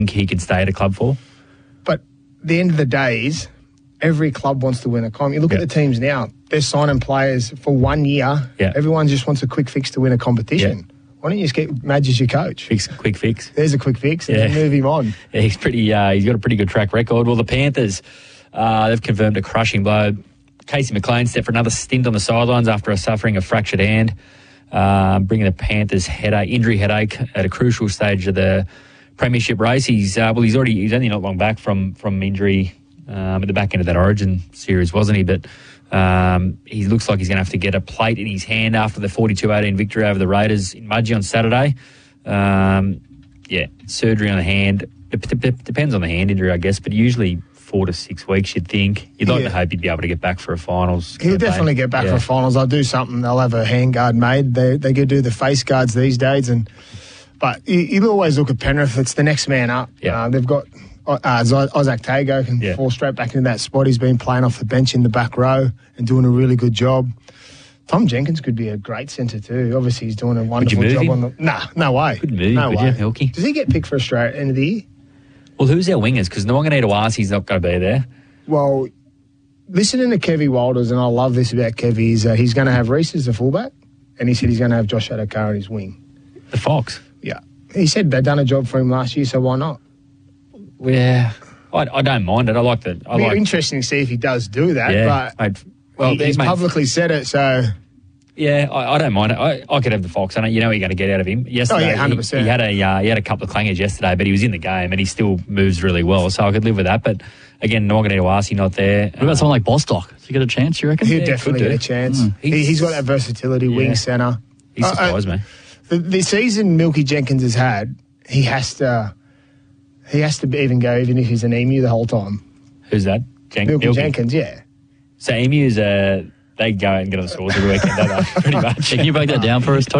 he can stay at a club for? But the end of the day is every club wants to win a comp. You look at the teams now, they're signing players for 1 year. Yeah. Everyone just wants a quick fix to win a competition. Yeah. Why don't you just get Madge as your coach? Quick fix. There's a quick fix and then move him on. Yeah, he's got a pretty good track record. Well, the Panthers, they've confirmed a crushing blow. Casey McLean stepped for another stint on the sidelines after suffering a fractured hand, bringing the Panthers injury headache at a crucial stage of the premiership race. He's only not long back from injury at the back end of that Origin series, wasn't he? But he looks like he's going to have to get a plate in his hand after the 42-18 victory over the Raiders in Mudgee on Saturday. Surgery on the hand. It depends on the hand injury, I guess, but usually 4 to 6 weeks, you'd think. You'd like to hope he'd be able to get back for a finals. He'll definitely get back for finals. They'll do something. They'll have a hand guard made. They could do the face guards these days. But you always look at Penrith. It's the next man up. Yeah. They've got Isaac Tago can fall straight back into that spot. He's been playing off the bench in the back row and doing a really good job. Tom Jenkins could be a great centre too. Obviously, he's doing a wonderful job on the... No way. Good move, no way. Hilky? Does he get picked for Australia at the end of the year? Well, who's their wingers? Because Nwanganita-Wasi's not going to be there. Well, listening to Kevy Walters, and I love this about Kevy, is he's going to have Reese as the fullback, and he said he's going to have Josh Adokar in his wing. The Fox? Yeah. He said they've done a job for him last year, so why not? Yeah. I don't mind it. I like that. It'll be interesting to see if he does do that, but he's publicly said it, so... Yeah, I don't mind it. I could have the Fox. I know you're going to get out of him. Yesterday, 100%. He had a couple of clangers yesterday, but he was in the game and he still moves really well. So I could live with that. But again, Nwanganita-Wasi not there. What about someone like Bostock? Does he get a chance? You reckon? He'll definitely get a chance. He's got that versatility, wing centre. He surprised me. The season Milky Jenkins has had, he has to even if he's an emu the whole time. Who's that? Milky Jenkins, yeah. So emus they go out and get on the scores every weekend, don't they? Pretty much. Can you break that down for us, Todd?